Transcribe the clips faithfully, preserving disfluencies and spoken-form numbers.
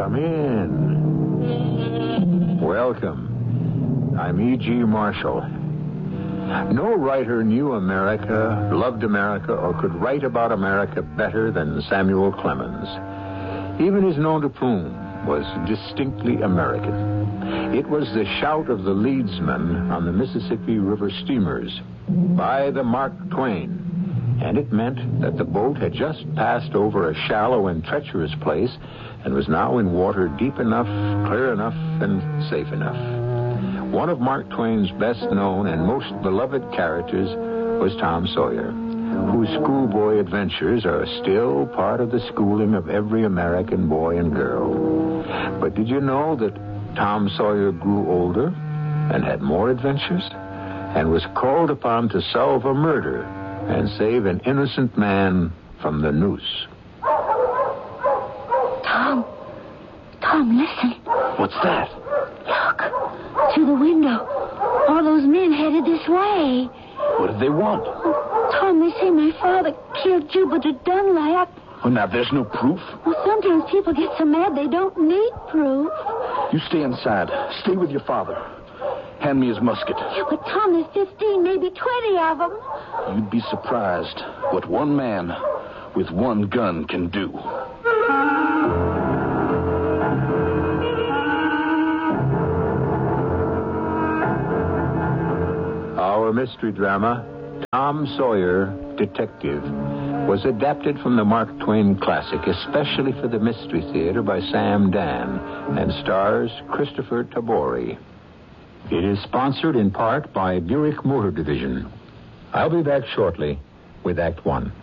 Come in. Welcome. I'm E G. Marshall. No writer knew America, loved America, or could write about America better than Samuel Clemens. Even his nom de plume was distinctly American. It was the shout of the leadsman on the Mississippi River steamers, "By the Mark Twain." And it meant that the boat had just passed over a shallow and treacherous place and was now in water deep enough, clear enough, and safe enough. One of Mark Twain's best-known and most beloved characters was Tom Sawyer, whose schoolboy adventures are still part of the schooling of every American boy and girl. But did you know that Tom Sawyer grew older and had more adventures and was called upon to solve a murder and save an innocent man from the noose? Tom. Tom, listen. What's that? Look. Through the window. All those men headed this way. What do they want? Oh, Tom, they say my father killed Jupiter Dunlap. Well, now, there's no proof. Well, sometimes people get so mad they don't need proof. You stay inside. Stay with your father. Hand me his musket. Yeah, but Tom, there's fifteen, maybe twenty of them. You'd be surprised what one man with one gun can do. Our mystery drama, Tom Sawyer, Detective, was adapted from the Mark Twain classic, especially for the Mystery Theater by Sam Dan, and stars Christopher Tabori. It is sponsored in part by Buick Motor Division. I'll be back shortly with Act One.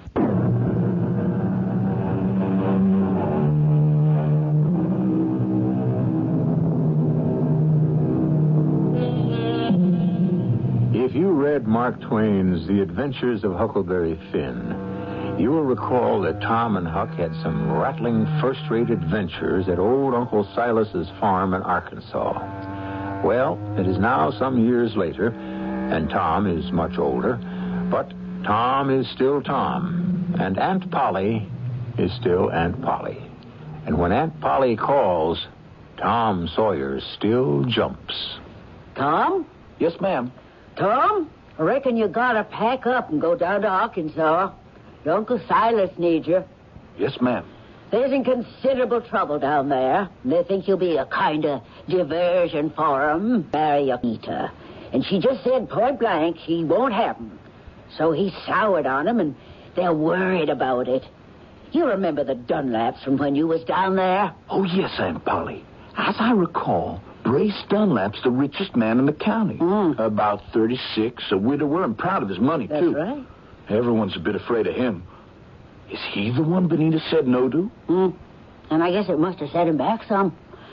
If you read Mark Twain's The Adventures of Huckleberry Finn, you will recall that Tom and Huck had some rattling first-rate adventures at old Uncle Silas's farm in Arkansas. Well, it is now some years later, and Tom is much older, but Tom is still Tom, and Aunt Polly is still Aunt Polly. And when Aunt Polly calls, Tom Sawyer still jumps. Tom? Yes, ma'am. Tom? I reckon you gotta pack up and go down to Arkansas. Your Uncle Silas needs you. Yes, ma'am. There's in considerable trouble down there. They think you'll be a kind of diversion for 'em. Marry Anita. And she just said point blank she won't have 'em. So he soured on 'em, and they're worried about it. You remember the Dunlaps from when you was down there? Oh, yes, Aunt Polly. As I recall, Brace Dunlap's the richest man in the county. Mm. About thirty-six, a widower, and proud of his money, That's too. right. Everyone's a bit afraid of him. Is he the one Benita said no to? Hmm. And I guess it must have set him back some.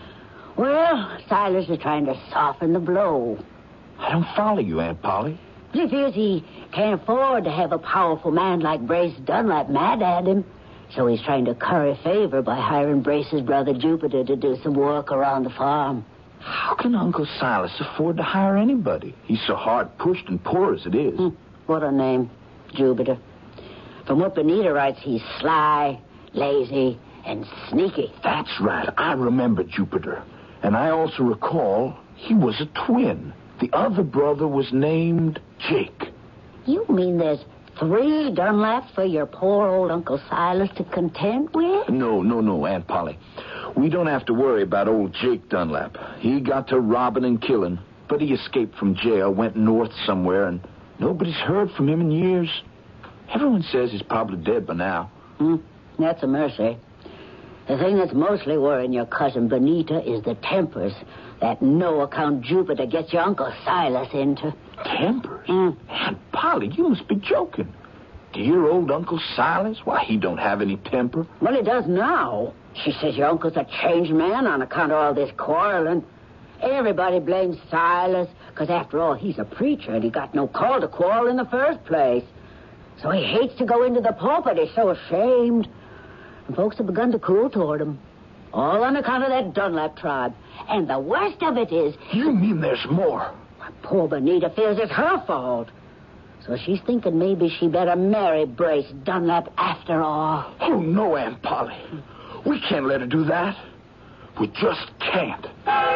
Well, Silas is trying to soften the blow. I don't follow you, Aunt Polly. He feels he can't afford to have a powerful man like Brace Dunlap mad at him. So he's trying to curry favor by hiring Brace's brother Jupiter to do some work around the farm. How can Uncle Silas afford to hire anybody? He's so hard-pushed and poor as it is. Hmm. What a name, Jupiter. From what Benita writes, he's sly, lazy, and sneaky. That's right. I remember Jupiter. And I also recall he was a twin. The other brother was named Jake. You mean there's three Dunlaps for your poor old Uncle Silas to contend with? No, no, no, Aunt Polly. We don't have to worry about old Jake Dunlap. He got to robbing and killing, but he escaped from jail, went north somewhere, and nobody's heard from him in years. Everyone says he's probably dead by now. Hmm, that's a mercy. The thing that's mostly worrying your cousin Benita is the tempers that no-account Jupiter gets your Uncle Silas into. Tempers? Mm. Aunt Polly, you must be joking. Dear old Uncle Silas? Why, he don't have any temper. Well, he does now. She says your uncle's a changed man on account of all this quarreling. Everybody blames Silas, because after all, he's a preacher and he got no call to quarrel in the first place. So he hates to go into the pulpit. He's so ashamed. And folks have begun to cool toward him. All on account of that Dunlap tribe. And the worst of it is... You mean there's more? Poor Benita feels it's her fault. So she's thinking maybe she better marry Brace Dunlap after all. Oh, no, Aunt Polly. We can't let her do that. We just can't.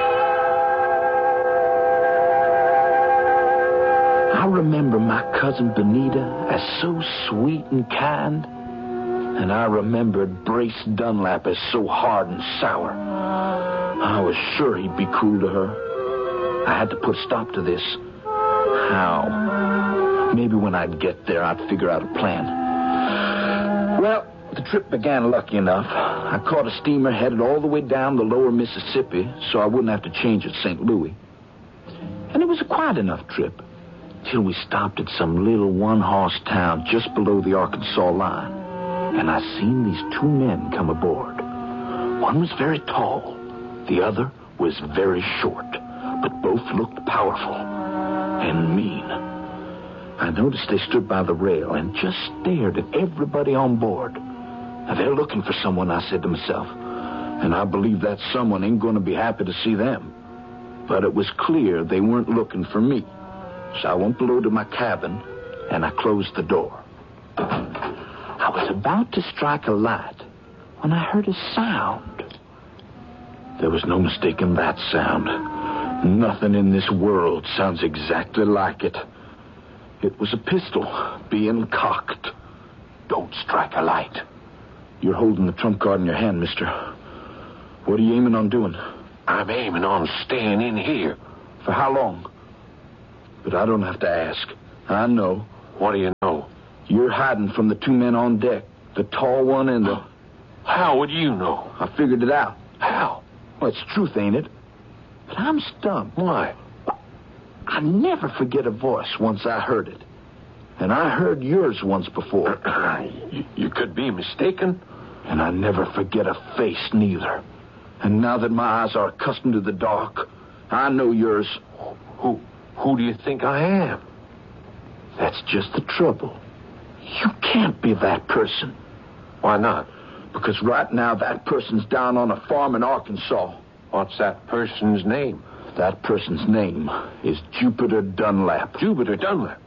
I remember my cousin Benita as so sweet and kind. And I remembered Brace Dunlap as so hard and sour. I was sure he'd be cruel to her. I had to put a stop to this. How? Maybe when I'd get there, I'd figure out a plan. Well, the trip began lucky enough. I caught a steamer headed all the way down the lower Mississippi, so I wouldn't have to change at Saint Louis. And it was a quiet enough trip, till we stopped at some little one-horse town just below the Arkansas line. And I seen these two men come aboard. One was very tall. The other was very short, but both looked powerful and mean. I noticed they stood by the rail and just stared at everybody on board. Now, they're looking for someone, I said to myself, and I believe that someone ain't going to be happy to see them. But it was clear they weren't looking for me. So I went below to my cabin, and I closed the door. I was about to strike a light when I heard a sound. There was no mistaking that sound. Nothing in this world sounds exactly like it. It was a pistol being cocked. Don't strike a light. You're holding the trump card in your hand, mister. What are you aiming on doing? I'm aiming on staying in here. For how long? But I don't have to ask. I know. What do you know? You're hiding from the two men on deck. The tall one and the... How would you know? I figured it out. How? Well, it's truth, ain't it? But I'm stumped. Why? I never forget a voice once I heard it. And I heard yours once before. you, you could be mistaken. And I never forget a face, neither. And now that my eyes are accustomed to the dark, I know yours. Who, who do you think I am? That's just the trouble. You can't be that person. Why not? Because right now that person's down on a farm in Arkansas. What's that person's name? That person's name is Jupiter Dunlap. Jupiter Dunlap?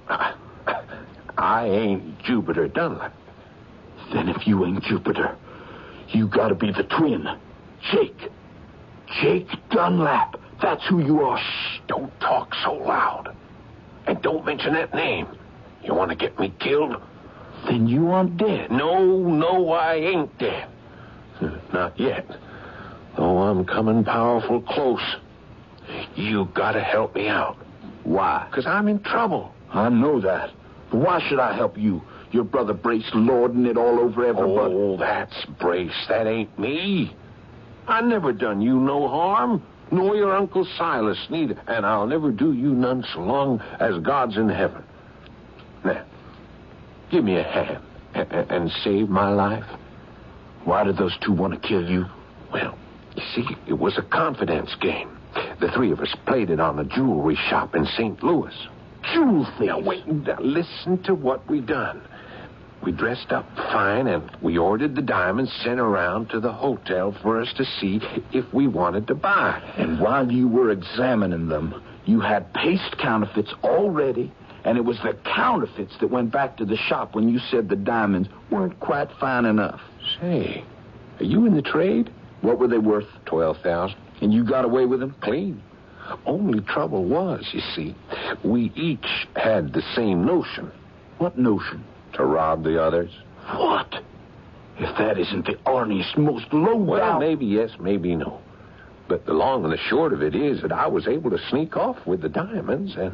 I ain't Jupiter Dunlap. Then if you ain't Jupiter, you gotta be the twin. Jake. Jake Dunlap. That's who you are. Shh, don't talk so loud. And don't mention that name. You want to get me killed? Then you aren't dead. No, no, I ain't dead. Not yet. Though I'm coming powerful close. You gotta help me out. Why? Because I'm in trouble. I know that. But why should I help you? Your brother Brace lording it all over everybody. Oh, that's Brace. That ain't me. I never done you no harm. Nor your Uncle Silas neither. And I'll never do you none so long as God's in heaven. Now, give me a hand and, and save my life. Why did those two want to kill you? Well, you see, it was a confidence game. The three of us played it on a jewelry shop in Saint Louis. Jewel thieves? Now, wait, now, listen to what we done. We dressed up fine, and we ordered the diamonds sent around to the hotel for us to see if we wanted to buy. And while you were examining them, you had paste counterfeits all ready, and it was the counterfeits that went back to the shop when you said the diamonds weren't quite fine enough. Say, are you in the trade? What were they worth? Twelve thousand. And you got away with them? Clean. Only trouble was, you see, we each had the same notion. What notion? To rob the others. What? If that isn't the orniest, most low-down... Well, maybe yes, maybe no. But the long and the short of it is that I was able to sneak off with the diamonds, and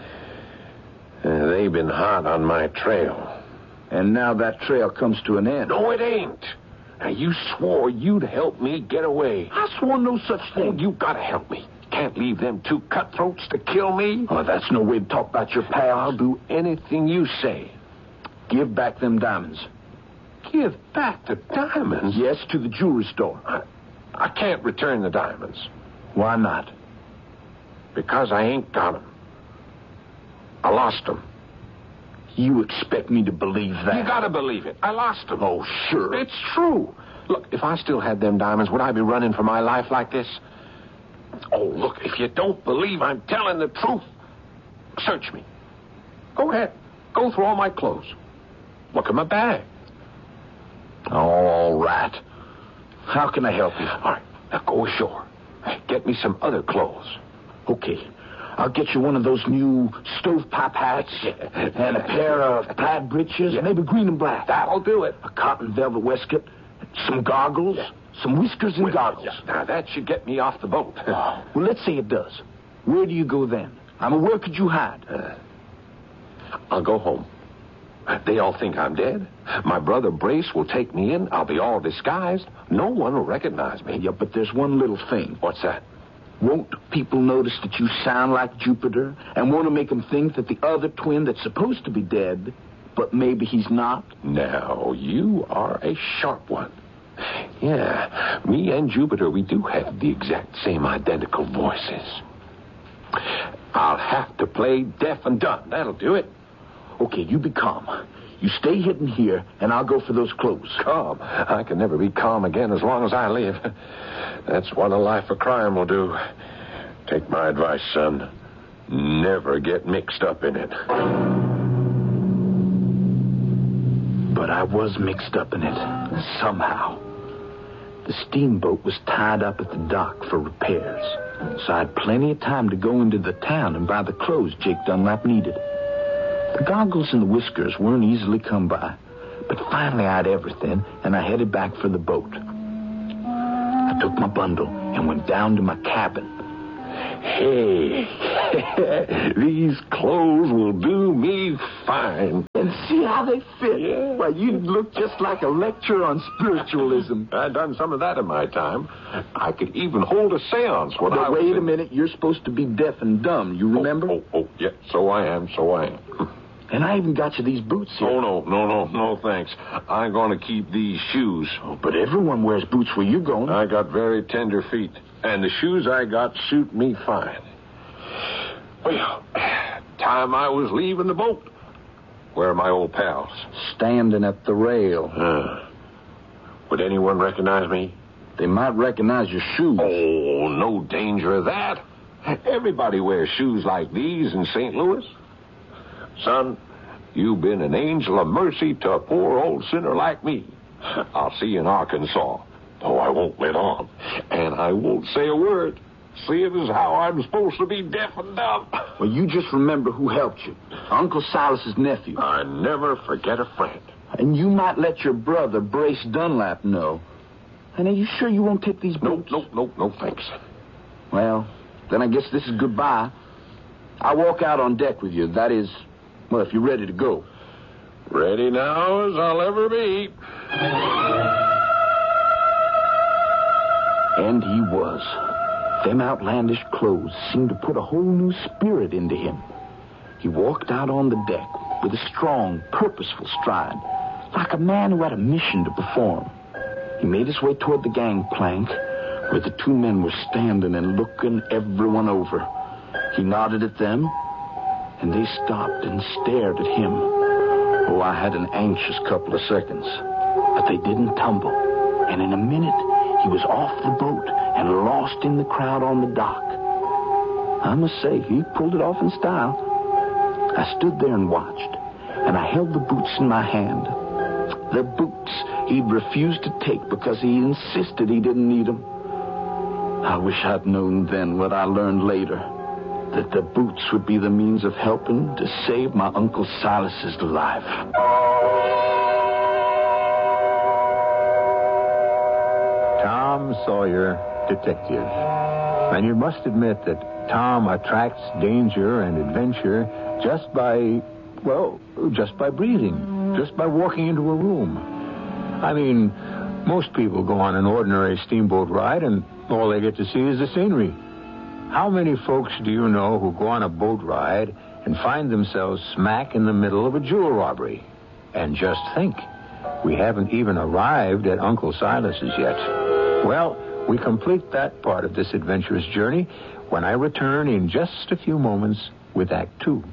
uh, they've been hot on my trail. And now that trail comes to an end. No, it ain't. Now, you swore you'd help me get away. I swore no such thing. Oh, you gotta help me. Can't leave them two cutthroats to kill me. Oh, that's no way to talk about your pal. I'll do anything you say. Give back them diamonds. Give back the diamonds? Yes, to the jewelry store. I, I can't return the diamonds. Why not? Because I ain't got them. I lost them. You expect me to believe that? You gotta believe it. I lost them. Oh, sure. It's true. Look, if I still had them diamonds, would I be running for my life like this? Oh, look, if you don't believe I'm telling the truth, search me. Go ahead. Go through all my clothes. Look at my bag. All right. How can I help you? All right. Now go ashore. Get me some other clothes. Okay. I'll get you one of those new stovepipe hats and a pair of plaid breeches, yeah. Maybe green and black. That'll do it. A cotton velvet waistcoat, some goggles, yeah. Some whiskers and well, goggles. Yeah. Now, that should get me off the boat. Well, let's say it does. Where do you go then? I mean, where could you hide? Uh, I'll go home. They all think I'm dead. My brother Brace will take me in. I'll be all disguised. No one will recognize me. Yeah, but there's one little thing. What's that? Won't people notice that you sound like Jupiter and want to make them think that the other twin that's supposed to be dead, but maybe he's not? Now, you are a sharp one. Yeah, me and Jupiter, we do have the exact same identical voices. I'll have to play deaf and dumb. That'll do it. Okay, you be calm. You stay hidden here, and I'll go for those clothes. Calm? I can never be calm again as long as I live. That's what a life of crime will do. Take my advice, son. Never get mixed up in it. But I was mixed up in it, somehow. The steamboat was tied up at the dock for repairs, so I had plenty of time to go into the town and buy the clothes Jake Dunlap needed. The goggles and the whiskers weren't easily come by, but finally I had everything, and I headed back for the boat. I took my bundle and went down to my cabin. Hey, these clothes will do me fine. And see how they fit. Yeah. Why, you look just like a lecture on spiritualism. I've done some of that in my time. I could even hold a seance when but I was... wait in... a minute, you're supposed to be deaf and dumb, you remember? Oh, oh, oh, yeah, so I am, so I am. And I even got you these boots here. Oh, no, no, no, no, thanks. I'm going to keep these shoes. Oh, but everyone wears boots where you're going. I got very tender feet, and the shoes I got suit me fine. Well, time I was leaving the boat. Where are my old pals? Standing at the rail. Uh, would anyone recognize me? They might recognize your shoes. Oh, no danger of that. Everybody wears shoes like these in Saint Louis. Son, you've been an angel of mercy to a poor old sinner like me. I'll see you in Arkansas. Oh, I won't let on. And I won't say a word, seeing as how I'm supposed to be deaf and dumb. Well, you just remember who helped you. Uncle Silas's nephew. I never forget a friend. And you might let your brother, Brace Dunlap, know. And are you sure you won't take these boots? Nope, nope, nope, no thanks. Well, then I guess this is goodbye. I'll walk out on deck with you. That is... well, if you're ready to go. Ready now as I'll ever be. And he was. Them outlandish clothes seemed to put a whole new spirit into him. He walked out on the deck with a strong, purposeful stride, like a man who had a mission to perform. He made his way toward the gangplank, where the two men were standing and looking everyone over. He nodded at them, and they stopped and stared at him. Oh, I had an anxious couple of seconds. But they didn't tumble. And in a minute, he was off the boat and lost in the crowd on the dock. I must say, he pulled it off in style. I stood there and watched, and I held the boots in my hand. The boots he'd refused to take because he insisted he didn't need them. I wish I'd known then what I learned later. That the boots would be the means of helping to save my Uncle Silas's life. Tom Sawyer, detective. And you must admit that Tom attracts danger and adventure just by, well, just by breathing, just by walking into a room. I mean, most people go on an ordinary steamboat ride and all they get to see is the scenery. How many folks do you know who go on a boat ride and find themselves smack in the middle of a jewel robbery? And just think, we haven't even arrived at Uncle Silas's yet. Well, we complete that part of this adventurous journey when I return in just a few moments with Act Two.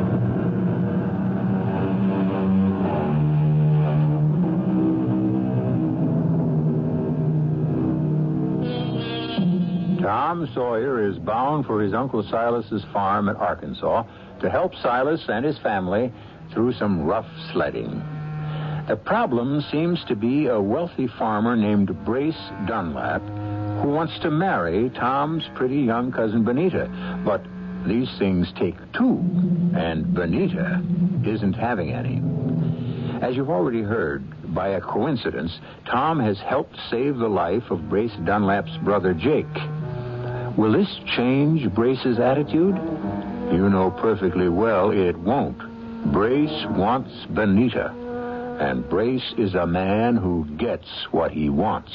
Tom Sawyer is bound for his Uncle Silas's farm at Arkansas to help Silas and his family through some rough sledding. The problem seems to be a wealthy farmer named Brace Dunlap who wants to marry Tom's pretty young cousin Benita. But these things take two, and Benita isn't having any. As you've already heard, by a coincidence, Tom has helped save the life of Brace Dunlap's brother Jake. Will this change Brace's attitude? You know perfectly well it won't. Brace wants Benita, and Brace is a man who gets what he wants.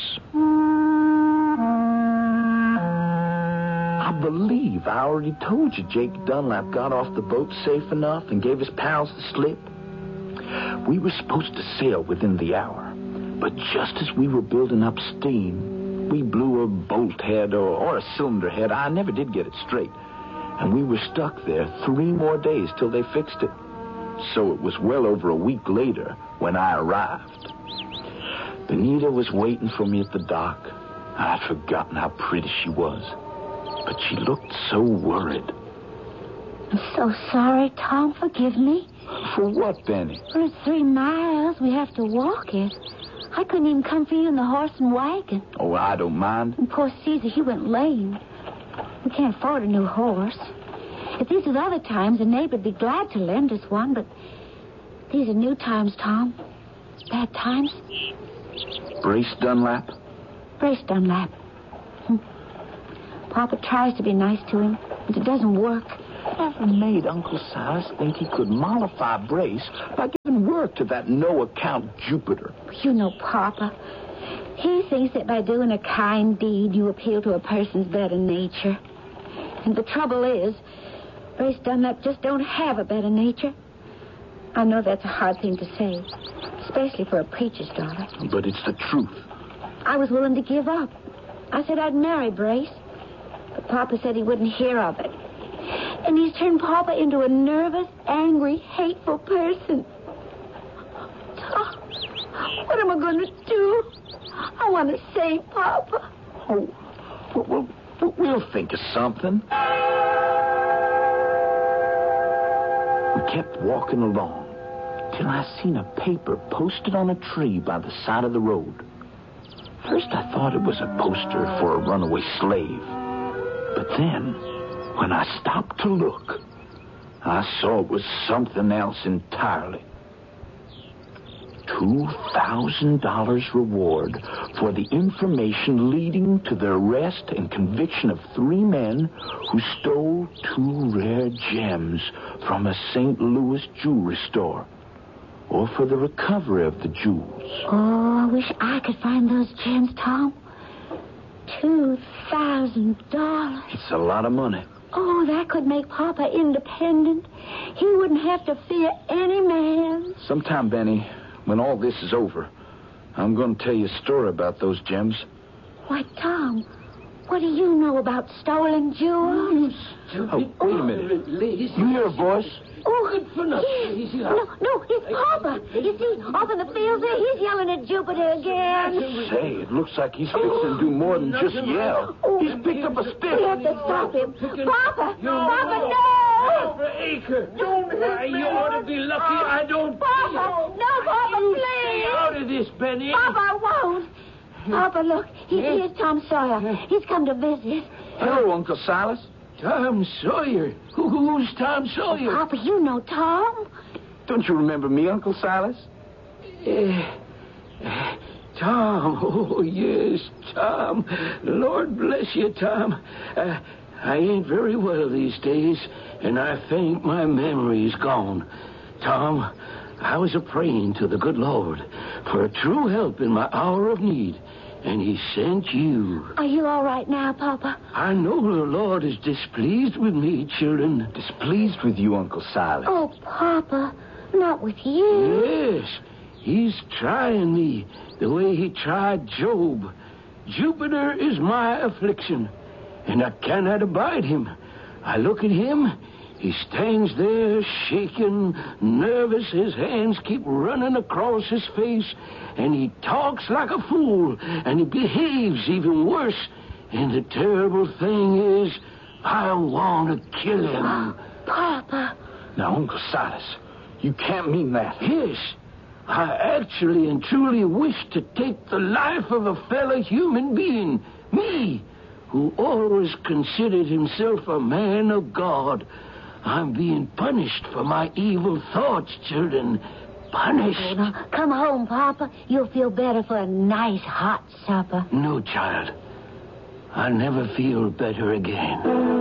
I believe I already told you Jake Dunlap got off the boat safe enough and gave his pals the slip. We were supposed to sail within the hour, but just as we were building up steam, we blew a bolt head or, or a cylinder head. I never did get it straight. And we were stuck there three more days till they fixed it. So it was well over a week later when I arrived. Benita was waiting for me at the dock. I'd forgotten how pretty she was, but she looked so worried. I'm so sorry, Tom. Forgive me. For what, Benny? For three miles, we have to walk it. I couldn't even come for you in the horse and wagon. Oh, I don't mind. And poor Caesar, he went lame. We can't afford a new horse. If these were other times, a neighbor'd be glad to lend us one, but these are new times, Tom. Bad times. Brace Dunlap? Brace Dunlap. Hm. Papa tries to be nice to him, but it doesn't work. Never made Uncle Silas think he could mollify Brace by giving work to that no-account Jupiter. You know Papa. He thinks that by doing a kind deed, you appeal to a person's better nature. And the trouble is, Brace Dunlap just don't have a better nature. I know that's a hard thing to say, especially for a preacher's daughter. But it's the truth. I was willing to give up. I said I'd marry Brace, but Papa said he wouldn't hear of it. And he's turned Papa into a nervous, angry, hateful person. Tom, what am I going to do? I want to save Papa. Oh, we'll, we'll, we'll think of something. We kept walking along till I seen a paper posted on a tree by the side of the road. First, I thought it was a poster for a runaway slave. But then, when I stopped to look, I saw it was something else entirely. two thousand dollars reward for the information leading to the arrest and conviction of three men who stole two rare gems from a Saint Louis jewelry store, or for the recovery of the jewels. Oh, I wish I could find those gems, Tom. Two thousand dollars. It's a lot of money. Oh, that could make Papa independent. He wouldn't have to fear any man. Sometime, Benny, when all this is over, I'm going to tell you a story about those gems. Why, Tom, what do you know about stolen jewels? Oh, wait a minute. You hear a voice? Oh, good for nothing. Yes. No, no, it's Papa. You see, off in the field there, he's yelling at Jupiter again. Say, it looks like he's fixing to do more than just yell. He's picked up a stick. We have to stop him. Papa! No, Papa, no. no! For Acre. Don't Why, you ought to be lucky I don't... Papa! No, Papa, you please! Stay out of this, Benny. Papa, I won't. Papa, look. He, here's Tom Sawyer. He's come to visit. Hello, Uncle Silas. Tom Sawyer. Who, who's Tom Sawyer? Papa, you know Tom. Don't you remember me, Uncle Silas? Uh, uh, Tom. Oh, yes, Tom. Lord bless you, Tom. Uh, I ain't very well these days, and I think my memory's gone. Tom, I was a-praying to the good Lord for a true help in my hour of need, and he sent you. Are you all right now, Papa? I know the Lord is displeased with me, children. Displeased with you, Uncle Silas? Oh, Papa, not with you. Yes, he's trying me the way he tried Job. Jupiter is my affliction, and I cannot abide him. I look at him. He stands there shaking, nervous. His hands keep running across his face, and he talks like a fool, and he behaves even worse. And the terrible thing is, I want to kill him. Oh, Papa. Now, Uncle Silas, you can't mean that. Yes, I actually and truly wish to take the life of a fellow human being. Me, who always considered himself a man of God. I'm being punished for my evil thoughts, children. Punished. Oh, now, come home, Papa. You'll feel better for a nice hot supper. No, child. I'll never feel better again.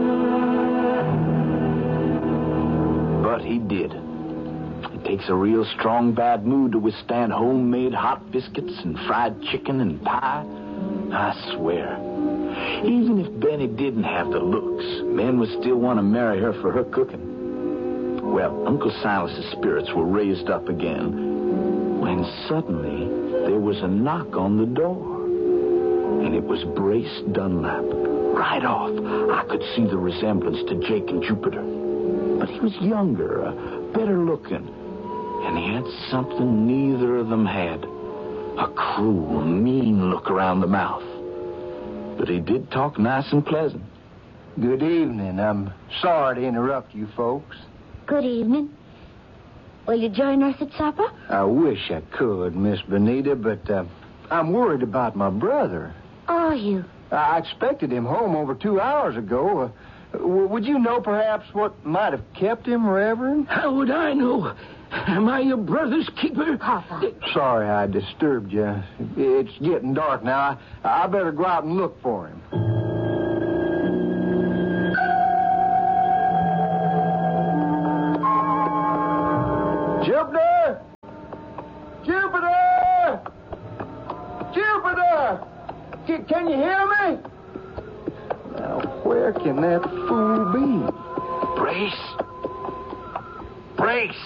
But he did. It takes a real strong bad mood to withstand homemade hot biscuits and fried chicken and pie. I swear. Even if Benny didn't have the looks, men would still want to marry her for her cooking. Well, Uncle Silas's spirits were raised up again when suddenly there was a knock on the door. And it was Brace Dunlap. Right off, I could see the resemblance to Jake and Jupiter. But he was younger, uh, better looking. And he had something neither of them had. A cruel, mean look around the mouth. But he did talk nice and pleasant. Good evening. I'm sorry to interrupt you folks. Good evening. Will you join us at supper? I wish I could, Miss Benita, but uh, I'm worried about my brother. Are you? I expected him home over two hours ago. Uh, w- would you know perhaps what might have kept him, Reverend? How would I know? Am I your brother's keeper? Papa. Sorry I disturbed you. It's getting dark now. I, I better go out and look for him. Jupiter! Jupiter! Jupiter! Can, can you hear me? Now, where can that fool be? Brace. Brace.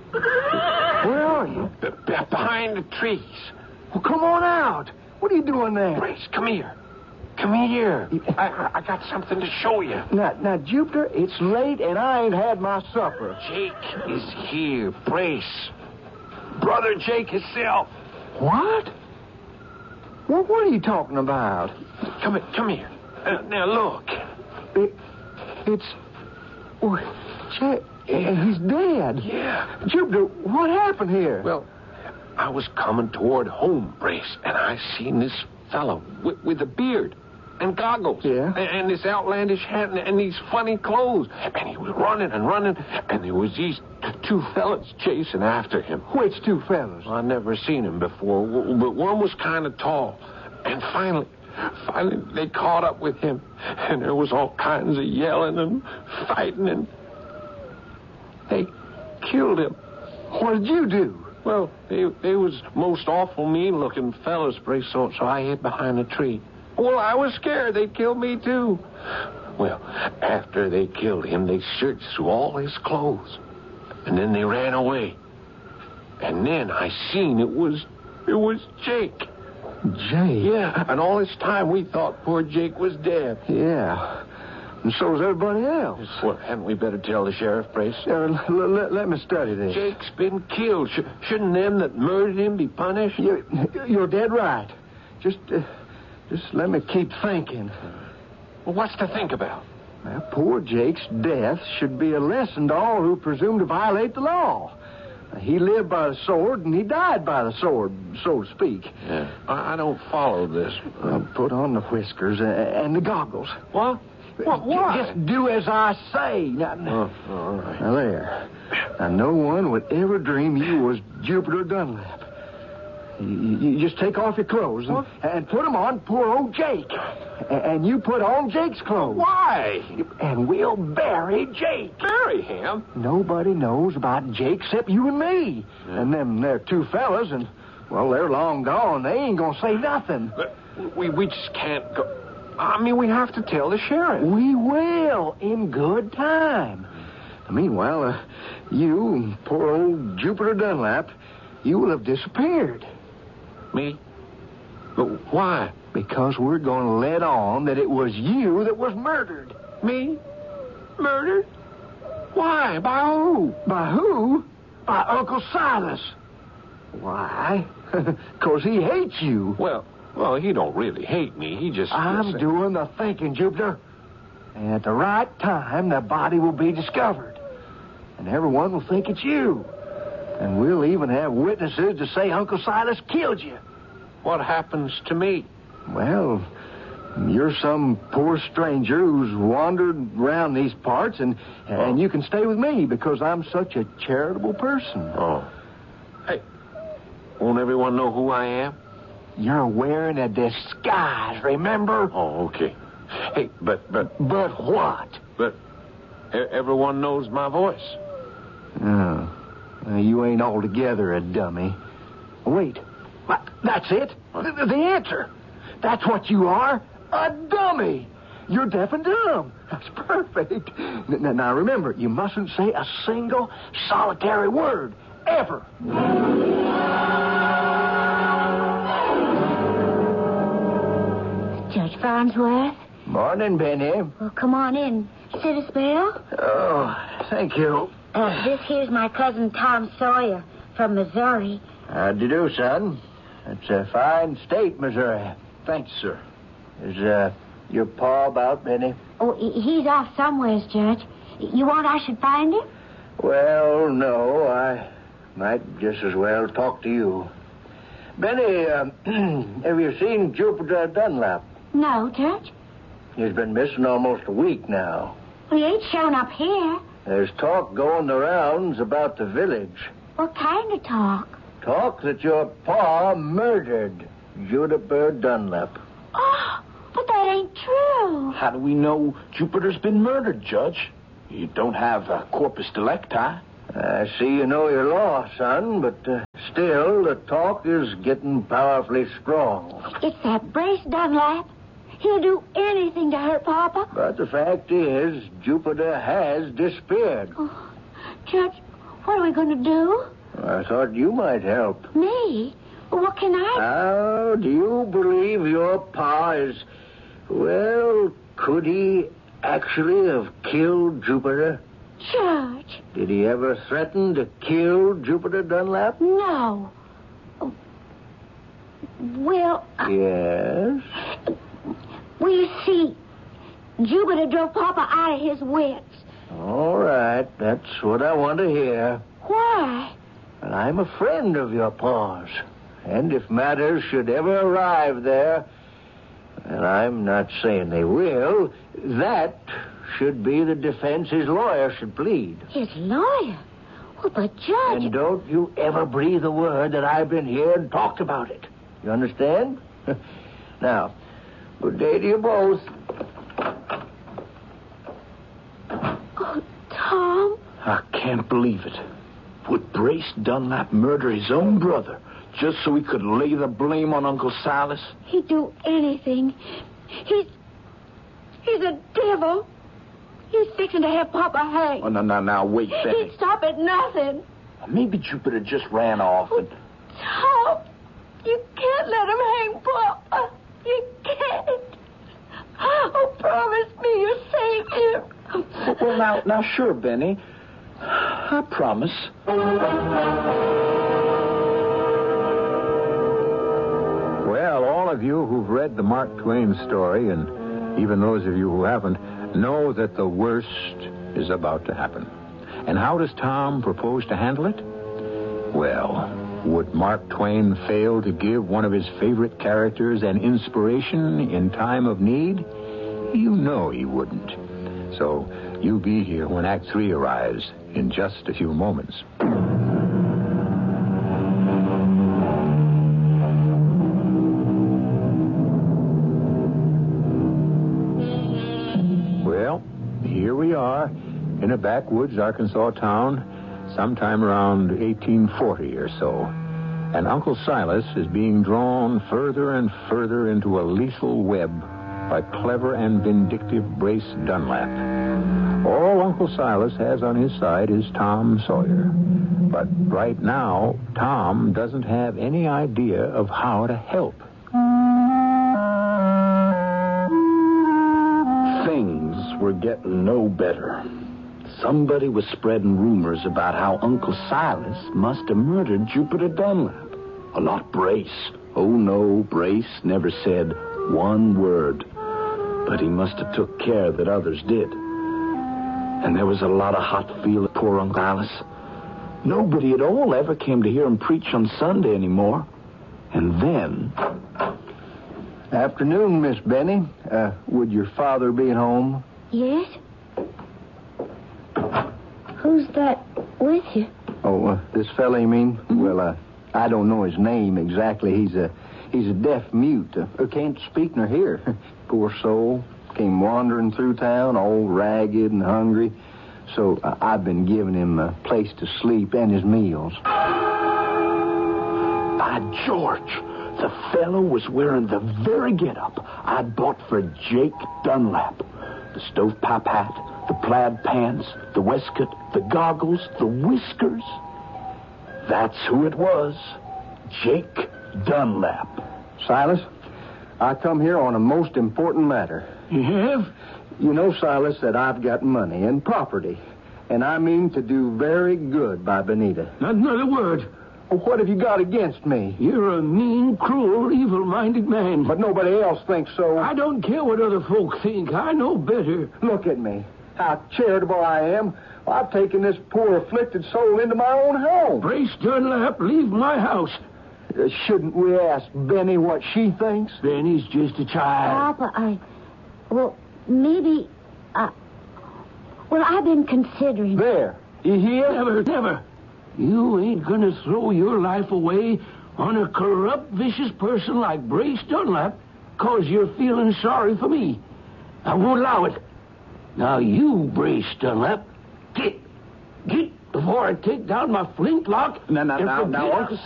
Where are you? B- b- behind the trees. Well, come on out. What are you doing there? Brace, come here. Come here. I, I got something to show you. Now, now, Jupiter, it's late and I ain't had my supper. Jake is here. Brace. Brother Jake himself. What? Well, what are you talking about? Come here. Come here. Uh, now, look. It, it's... Oh, Jake, he's dead. Yeah. Jupiter, what happened here? Well, I was coming toward home, Brace, and I seen this fellow with, with a beard and goggles. Yeah? And, and this outlandish hat and, and these funny clothes. And he was running and running, and there was these t- two fellas chasing after him. Which two fellas? I never seen him before, w- but one was kind of tall. And finally, finally, they caught up with him, and there was all kinds of yelling and fighting, and they killed him. What did you do? Well, they they was most awful mean-looking fellas, Brace, so, so I hid behind a tree. Well, I was scared they'd kill me, too. Well, after they killed him, they searched through all his clothes, and then they ran away. And then I seen it was, it was Jake. Jake? Yeah, and all this time we thought poor Jake was dead. Yeah. And so is everybody else. Well, hadn't we better tell the sheriff, Brace? Uh, l- l- l- let me study this. Jake's been killed. Sh- shouldn't them that murdered him be punished? You're, you're dead right. Just, uh, just let me keep thinking. Well, what's to think about? Well, poor Jake's death should be a lesson to all who presume to violate the law. He lived by the sword, and he died by the sword, so to speak. Yeah, I, I don't follow this. Uh, put on the whiskers and, and the goggles. What? What? Why? Just do as I say. Now, Oh, all right. now there. Now, no one would ever dream you was Jupiter Dunlap. You, you just take off your clothes and, and put them on poor old Jake. A- And you put on Jake's clothes. Why? And we'll bury Jake. Bury him? Nobody knows about Jake except you and me. Yeah. And them there two fellas, and, well, they're long gone. They ain't gonna say nothing. But we, we just can't go. I mean, we have to tell the sheriff. We will, in good time. Meanwhile, uh, you, poor old Jupiter Dunlap, you will have disappeared. Me? But why? Because we're going to let on that it was you that was murdered. Me? Murdered? Why? By who? By who? By Uncle Silas. Why? Because he hates you. Well, well, he don't really hate me. He just... I'm doing the thinking, Jupiter. And at the right time, the body will be discovered. And everyone will think it's you. And we'll even have witnesses to say Uncle Silas killed you. What happens to me? Well, you're some poor stranger who's wandered around these parts, and, and you can stay with me because I'm such a charitable person. Oh. Hey, won't everyone know who I am? You're wearing a disguise, remember? Oh, okay. Hey, but, but... But what? But e- everyone knows my voice. Oh. Uh, you ain't altogether a dummy. Wait. What? That's it? The, the answer. That's what you are. A dummy. You're deaf and dumb. That's perfect. N- now, remember, you mustn't say a single solitary word. Ever. Judge Farnsworth? Morning, Benny. Well, come on in. Sit a spell. Oh, thank you. Uh, this here's my cousin Tom Sawyer from Missouri. How'd you do, son? It's a fine state, Missouri. Thanks, sir. Is uh, your pa about, Benny? Oh, he- he's off somewheres, Judge. You want I should find him? Well, no. I might just as well talk to you. Benny, um, have you seen Jupiter Dunlap? No, Judge. He's been missing almost a week now. Well, he ain't shown up here. There's talk going the rounds about the village. What kind of talk? Talk that your pa murdered Jupiter Dunlap. Oh, but that ain't true. How do we know Jupiter's been murdered, Judge? You don't have a corpus delicti. I see you know your law, son, but uh, still, the talk is getting powerfully strong. It's that Brace Dunlap. He'll do anything to hurt Papa. But the fact is, Jupiter has disappeared. Oh, Judge, what are we going to do? I thought you might help. Me? Well, what can I... How do you believe your pa is... Well, could he actually have killed Jupiter? Judge. Did he ever threaten to kill Jupiter Dunlap? No. Oh, Well... uh, Yes. Well, you see, Jupiter drove Papa out of his wits. All right, that's what I want to hear. Why? And I'm a friend of your pa's. And if matters should ever arrive there, and I'm not saying they will, that should be the defense his lawyer should plead. His lawyer? Well, but Judge... And don't you ever breathe a word that I've been here and talked about it. You understand? Now, good day to you both. Oh, Tom. I can't believe it. Would Brace Dunlap murder his own brother just so he could lay the blame on Uncle Silas? He'd do anything. He's... He's a devil. He's fixing to have Papa hanged. Oh, no, no, now, wait, Benny. He'd stop at nothing. Maybe Jupiter just ran off and... Tom, you can't let him hang Papa. You can't. Oh, promise me you'll save him. Well, now, now, sure, Benny. I promise. Well, all of you who've read the Mark Twain story, and even those of you who haven't, know that the worst is about to happen. And how does Tom propose to handle it? Well, would Mark Twain fail to give one of his favorite characters an inspiration in time of need? You know he wouldn't. So you be here when Act Three arrives in just a few moments. Well, here we are in a backwoods Arkansas town sometime around eighteen forty or so. And Uncle Silas is being drawn further and further into a lethal web by clever and vindictive Brace Dunlap. All Uncle Silas has on his side is Tom Sawyer. But right now, Tom doesn't have any idea of how to help. Things were getting no better. Somebody was spreading rumors about how Uncle Silas must have murdered Jupiter Dunlap. Oh, not Brace. Oh, no, Brace never said one word. But he must have took care that others did. And there was a lot of hot feeling for poor Uncle Silas. Nobody at all ever came to hear him preach on Sunday anymore. And then... Afternoon, Miss Benny. Uh, would your father be at home? Yes? Who's that with you? Oh, uh, this fella, you mean? Mm-hmm. Well, uh, I don't know his name exactly. He's a he's a deaf mute. Uh, can't speak nor hear. Poor soul. Came wandering through town, all ragged and hungry. So uh, I've been giving him a place to sleep and his meals. By George, the fellow was wearing the very get-up I'd bought for Jake Dunlap. The stovepipe hat, the plaid pants, the waistcoat, the goggles, the whiskers. That's who it was. Jake Dunlap. Silas, I come here on a most important matter. You have? You know, Silas, that I've got money and property, and I mean to do very good by Benita. Not another word. Well, what have you got against me? You're a mean, cruel, evil-minded man. But nobody else thinks so. I don't care what other folk think. I know better. Look at me. How charitable I am. I've taken this poor, afflicted soul into my own home. Brace Dunlap, leave my house. Uh, shouldn't we ask Benny what she thinks? Benny's just a child. Papa, I... Well, maybe... Uh, well, I've been considering... There. You hear? Never, never. You ain't gonna throw your life away on a corrupt, vicious person like Brace Dunlap because you're feeling sorry for me. I won't allow it. Now, you, Brace Dunlap, get, get before I take down my flintlock. No, no, and no, forget no, I- Uncle